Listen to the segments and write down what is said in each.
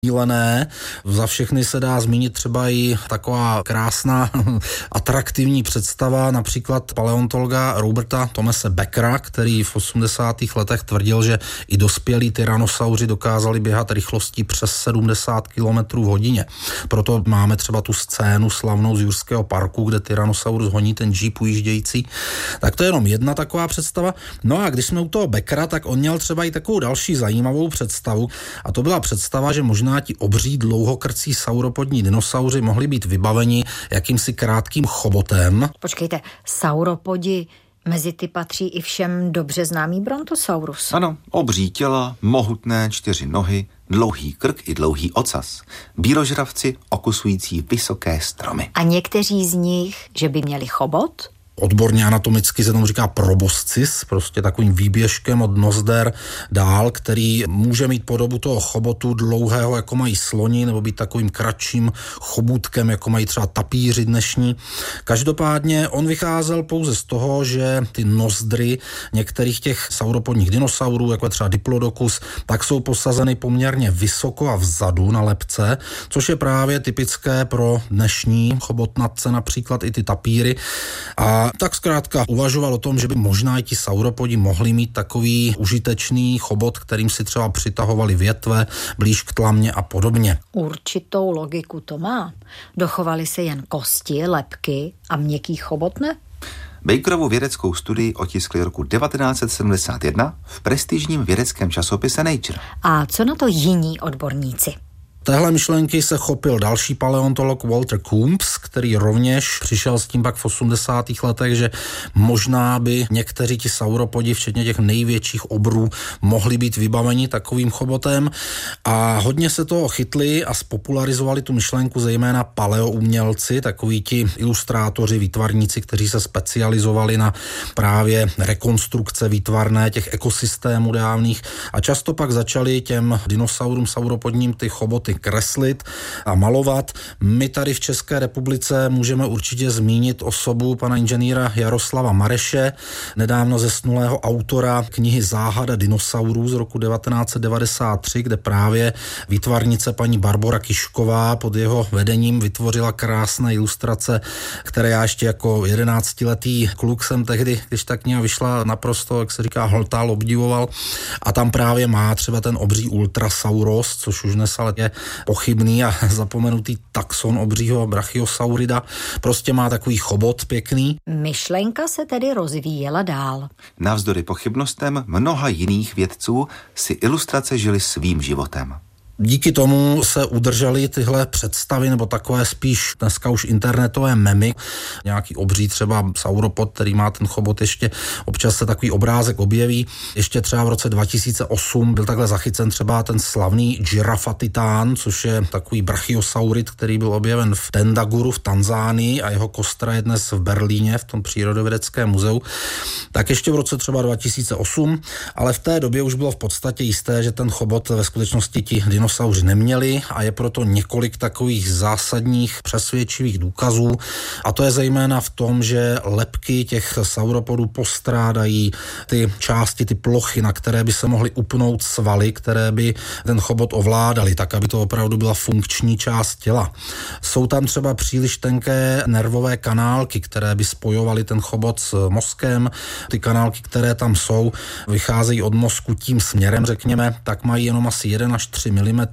šílené. Za všechny se dá zmínit třeba i taková krásná, atraktivní představa například paleontologa Roberta Thomase Beckera, který v 80. letech tvrdil, že i dospělí tyrannosauři dokázali běhat rychlostí přes 70 km v hodině. Proto máme třeba tu scénu slavnou z Jurského parku, kde tyrannosaurus honí ten džíp ujíždějící. Tak to je jenom jedna taková představa. No a když jsme u toho Beckera, tak on měl třeba i takovou další zajímavou představu, a to byla představa, že možná ti obří dlouhokrcí sauropodní dinosauři mohli být vybaveni jakýmsi krátkým chobotem. Počkejte, sauropodi, mezi ty patří i všem dobře známý Brontosaurus. Ano, obří těla, mohutné 4 nohy, dlouhý krk i dlouhý ocas. Býložravci okusující vysoké stromy. A někteří z nich, že by měli chobot? Odborně anatomicky se tomu říká proboscis, prostě takovým výběžkem od nozder dál, který může mít podobu toho chobotu dlouhého, jako mají sloni, nebo být takovým kratším chobůtkem, jako mají třeba tapíři dnešní. Každopádně on vycházel pouze z toho, že ty nozdry některých těch sauropodních dinosaurů, jako je třeba Diplodocus, tak jsou posazeny poměrně vysoko a vzadu na lebce, což je právě typické pro dnešní chobotnatce, například i ty tapíry. A tak zkrátka uvažoval o tom, že by možná i ti sauropodi mohli mít takový užitečný chobot, kterým si třeba přitahovali větve blíž k tlamě a podobně. Určitou logiku to má. Dochovaly se jen kosti, lebky a měkký chobot ne? Bakerovu vědeckou studii otiskli roku 1971 v prestižním vědeckém časopise Nature. A co na to jiní odborníci? Téhle myšlenky se chopil další paleontolog Walter Coombs, který rovněž přišel s tím pak v 80. letech, že možná by někteří ti sauropodi, včetně těch největších obrů, mohli být vybaveni takovým chobotem. A hodně se toho chytli a spopularizovali tu myšlenku zejména paleoumělci, takoví ti ilustrátoři, výtvarníci, kteří se specializovali na právě rekonstrukce výtvarné těch ekosystémů dávných a často pak začali těm dinosaurům sauropodním ty choboty kreslit a malovat. My tady v České republice můžeme určitě zmínit osobu pana inženýra Jaroslava Mareše, nedávno zesnulého autora knihy Záhada dinosaurů z roku 1993, kde právě výtvarnice paní Barbora Kišková pod jeho vedením vytvořila krásné ilustrace, které já ještě jako 11letý kluk jsem tehdy, když ta kniha vyšla, naprosto, jak se říká, hltal, obdivoval. A tam právě má třeba ten obří Ultrasauros, což už dnes ale je pochybný a zapomenutý taxon obřího Brachiosaurida. Prostě má takový chobot pěkný. Myšlenka se tedy rozvíjela dál. Navzdory pochybnostem mnoha jiných vědců si ilustrace žily svým životem. Díky tomu se udržely tyhle představy, nebo takové spíš dneska už internetové memy. Nějaký obří třeba sauropod, který má ten chobot, ještě občas se takový obrázek objeví. Ještě třeba v roce 2008 byl takhle zachycen třeba ten slavný Girafa titán, což je takový brachiosaurid, který byl objeven v Tendaguru v Tanzánii a jeho kostra je dnes v Berlíně v tom přírodovědeckém muzeu. Tak ještě v roce třeba 2008, ale v té době už bylo v podstatě jisté, že ten chobot ve skutečnosti ti dinosauři neměli a je proto několik takových zásadních přesvědčivých důkazů a to je zejména v tom, že lebky těch sauropodů postrádají ty části, ty plochy, na které by se mohly upnout svaly, které by ten chobot ovládaly, tak aby to opravdu byla funkční část těla. Jsou tam třeba příliš tenké nervové kanálky, které by spojovaly ten chobot s mozkem. Ty kanálky, které tam jsou, vycházejí od mozku tím směrem, řekněme, tak mají jenom asi 1 až 3 mm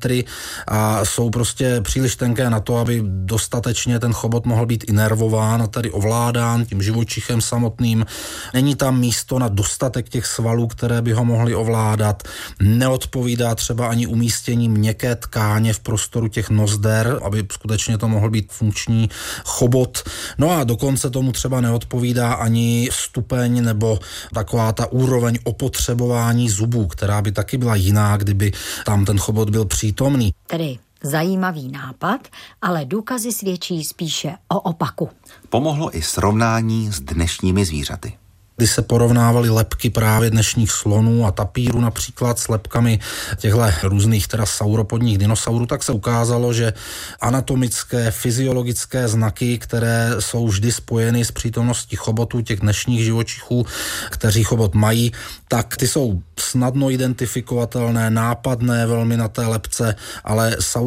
a jsou prostě příliš tenké na to, aby dostatečně ten chobot mohl být inervován a tedy ovládán tím živočichem samotným. Není tam místo na dostatek těch svalů, které by ho mohly ovládat. Neodpovídá třeba ani umístění měkké tkáně v prostoru těch nozder, aby skutečně to mohl být funkční chobot. No a dokonce tomu třeba neodpovídá ani stupeň nebo taková ta úroveň opotřebování zubů, která by taky byla jiná, kdyby tam ten chobot byl přítomný. Tedy zajímavý nápad, ale důkazy svědčí spíše o opaku. Pomohlo i srovnání s dnešními zvířaty. Kdy se porovnávaly lebky právě dnešních slonů a tapírů například s lebkami těchto různých teda sauropodních dinosaurů, tak se ukázalo, že anatomické, fyziologické znaky, které jsou vždy spojeny s přítomností chobotů těch dnešních živočichů, kteří chobot mají, tak ty jsou snadno identifikovatelné, nápadné velmi na té lebce, ale